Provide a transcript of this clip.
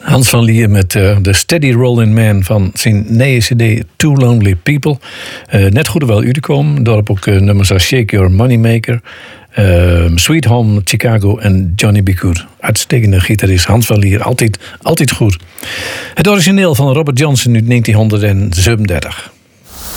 Hans van Lier met de Steady Rollin' Man van zijn nieuwe cd Two Lonely People. Net goed er wel uitgekomen. Daarop ook nummers als Shake Your Moneymaker, Sweet Home Chicago en Johnny B. Good. Uitstekende gitarist Hans van Lier, altijd goed. Het origineel van Robert Johnson uit 1937.